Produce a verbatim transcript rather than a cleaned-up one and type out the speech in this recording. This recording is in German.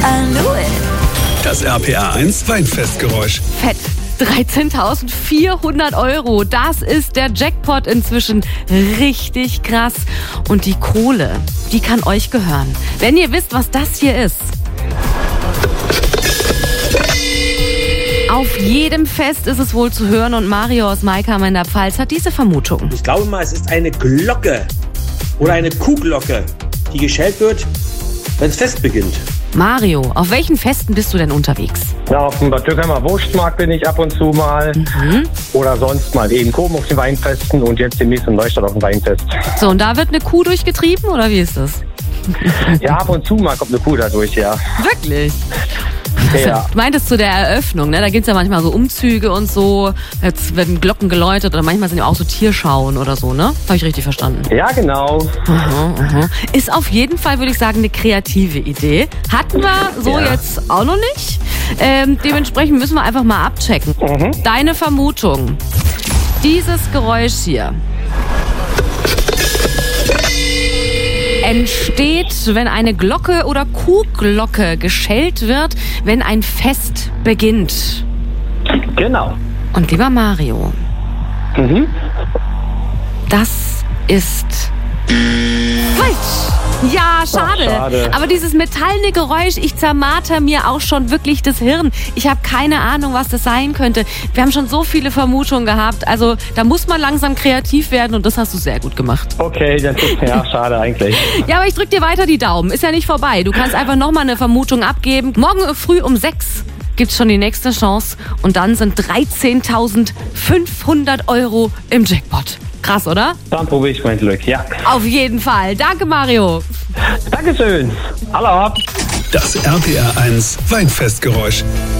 I knew it. Das R P R eins Weinfestgeräusch. Fett. dreizehntausendvierhundert Euro. Das ist der Jackpot inzwischen. Richtig krass. Und die Kohle, die kann euch gehören. Wenn ihr wisst, was das hier ist. Auf jedem Fest ist es wohl zu hören und Mario aus Maikam in der Pfalz hat diese Vermutung. Ich glaube mal, es ist eine Glocke oder eine Kuhglocke, die geschellt wird, wenn das Fest beginnt. Mario, auf welchen Festen bist du denn unterwegs? Ja, auf dem Bad Dürkheimer Wurstmarkt bin ich ab und zu mal. Mhm. Oder sonst mal in Koben auf den Weinfesten und jetzt demnächst in Neustadt auf dem Weinfest. So, und da wird eine Kuh durchgetrieben oder wie ist das? Ja, ab und zu mal kommt eine Kuh da durch, ja. Wirklich? Ja. Du meintest zu der Eröffnung, ne? Da gibt es ja manchmal so Umzüge und so. Jetzt werden Glocken geläutet oder manchmal sind ja auch so Tierschauen oder so, ne? Habe ich richtig verstanden? Ja, genau. Aha, aha. Ist auf jeden Fall, würde ich sagen, eine kreative Idee. Hatten wir so Ja. jetzt auch noch nicht. Ähm, dementsprechend müssen wir einfach mal abchecken. Mhm. Deine Vermutung. Dieses Geräusch hier entsteht, wenn eine Glocke oder Kuhglocke geschellt wird, wenn ein Fest beginnt. Genau. Und lieber Mario, Mhm. das ist falsch. Ja, schade. Ach, schade. Aber dieses metallene Geräusch, ich zermarter mir auch schon wirklich das Hirn. Ich habe keine Ahnung, was das sein könnte. Wir haben schon so viele Vermutungen gehabt. Also da muss man langsam kreativ werden und das hast du sehr gut gemacht. Okay, dann ist ja schade eigentlich. Ja, aber ich drück dir weiter die Daumen. Ist ja nicht vorbei. Du kannst einfach nochmal eine Vermutung abgeben. Morgen früh um sechs gibt's schon die nächste Chance und dann sind dreizehntausendfünfhundert Euro im Jackpot. Krass, oder? Dann probiere ich mein Glück, ja. Auf jeden Fall. Danke, Mario. Dankeschön. Hallo. Das R P R eins Weinfestgeräusch.